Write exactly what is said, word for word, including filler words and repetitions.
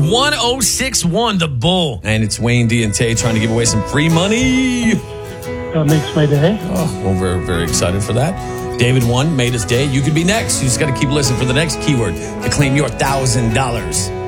one oh six one, the bull. And it's Wayne D and Tay trying to give away some free money. That makes my day. Oh, well, we're very excited for that. David won, made his day. You could be next. You just got to keep listening for the next keyword to claim your one thousand dollars.